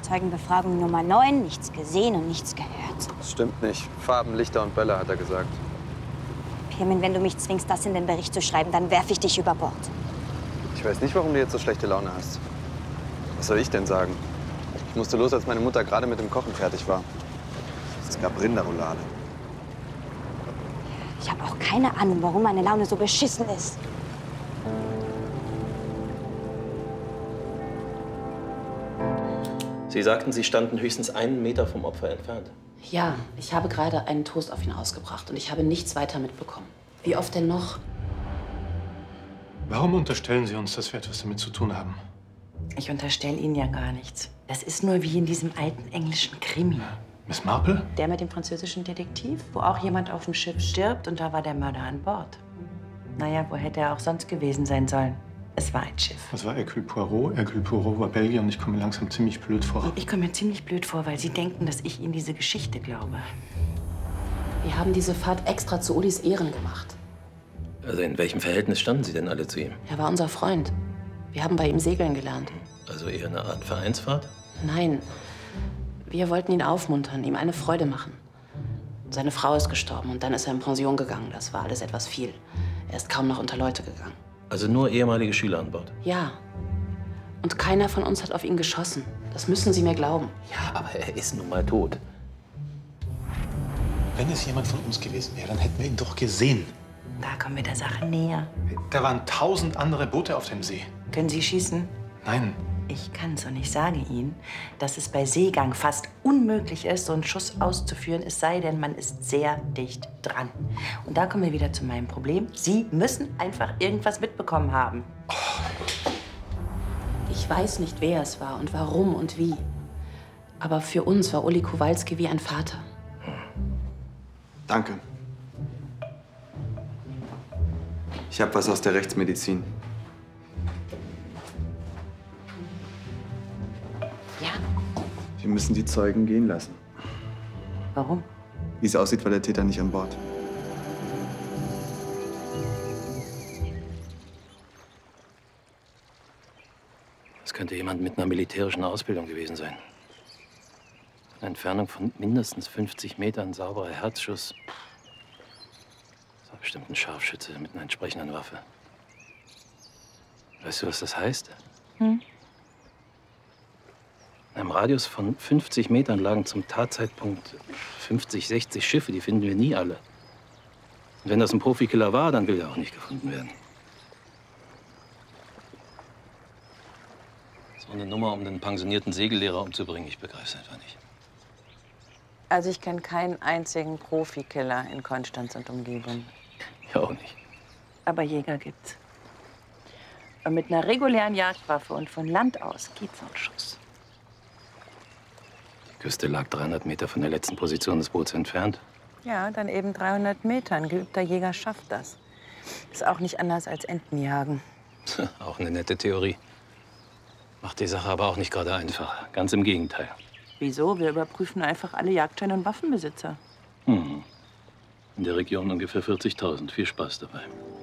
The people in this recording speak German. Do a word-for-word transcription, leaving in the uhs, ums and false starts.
Zeugenbefragung Nummer neun, nichts gesehen und nichts gehört. Das stimmt nicht. Farben, Lichter und Bälle, hat er gesagt. Pirmin, wenn du mich zwingst, das in den Bericht zu schreiben, dann werfe ich dich über Bord. Ich weiß nicht, warum du jetzt so schlechte Laune hast. Was soll ich denn sagen? Ich musste los, als meine Mutter gerade mit dem Kochen fertig war. Es gab Rinderroulade. Ich habe auch keine Ahnung, warum meine Laune so beschissen ist. Sie sagten, Sie standen höchstens einen Meter vom Opfer entfernt. Ja, ich habe gerade einen Toast auf ihn ausgebracht und ich habe nichts weiter mitbekommen. Wie oft denn noch? Warum unterstellen Sie uns, dass wir etwas damit zu tun haben? Ich unterstelle Ihnen ja gar nichts. Das ist nur wie in diesem alten englischen Krimi. Miss Marple? Der mit dem französischen Detektiv, wo auch jemand auf dem Schiff stirbt und da war der Mörder an Bord. Naja, wo hätte er auch sonst gewesen sein sollen? Es war ein Schiff. Das war Hercule Poirot. Hercule Poirot war Belgier und ich komme mir langsam ziemlich blöd vor. Und ich komme mir ziemlich blöd vor, weil Sie denken, dass ich Ihnen diese Geschichte glaube. Wir haben diese Fahrt extra zu Ulis Ehren gemacht. Also in welchem Verhältnis standen Sie denn alle zu ihm? Er war unser Freund. Wir haben bei ihm segeln gelernt. Also eher eine Art Vereinsfahrt? Nein. Wir wollten ihn aufmuntern, ihm eine Freude machen. Seine Frau ist gestorben und dann ist er in Pension gegangen. Das war alles etwas viel. Er ist kaum noch unter Leute gegangen. Also nur ehemalige Schüler an Bord? Ja. Und keiner von uns hat auf ihn geschossen. Das müssen Sie mir glauben. Ja, aber er ist nun mal tot. Wenn es jemand von uns gewesen wäre, dann hätten wir ihn doch gesehen. Da kommen wir der Sache näher. Da waren tausend andere Boote auf dem See. Können Sie schießen? Nein. Ich kann's und ich sage Ihnen, dass es bei Seegang fast unmöglich ist, so einen Schuss auszuführen, es sei denn, man ist sehr dicht dran. Und da kommen wir wieder zu meinem Problem. Sie müssen einfach irgendwas mitbekommen haben. Ich weiß nicht, wer es war und warum und wie. Aber für uns war Uli Kowalski wie ein Vater. Danke. Ich habe was aus der Rechtsmedizin. Ja. Wir müssen die Zeugen gehen lassen. Warum? Wie es aussieht, war der Täter nicht an Bord. Das könnte jemand mit einer militärischen Ausbildung gewesen sein. Eine Entfernung von mindestens fünfzig Metern, sauberer Herzschuss. Das war bestimmt ein Scharfschütze mit einer entsprechenden Waffe. Weißt du, was das heißt? Hm? In einem Radius von fünfzig Metern lagen zum Tatzeitpunkt fünfzig, sechzig Schiffe. Die finden wir nie alle. Und wenn das ein Profikiller war, dann will er auch nicht gefunden werden. So eine Nummer, um den pensionierten Segellehrer umzubringen, ich begreife es einfach nicht. Also ich kenne keinen einzigen Profikiller in Konstanz und Umgebung. Ja, auch nicht. Aber Jäger gibt's. Und mit einer regulären Jagdwaffe und von Land aus geht so ein Schuss. Die Küste lag dreihundert Meter von der letzten Position des Boots entfernt. Ja, dann eben dreihundert Meter. Ein geübter Jäger schafft das. Ist auch nicht anders als Entenjagen. Auch eine nette Theorie. Macht die Sache aber auch nicht gerade einfach. Ganz im Gegenteil. Wieso? Wir überprüfen einfach alle Jagdscheine und Waffenbesitzer. Hm. In der Region ungefähr vierzigtausend. Viel Spaß dabei.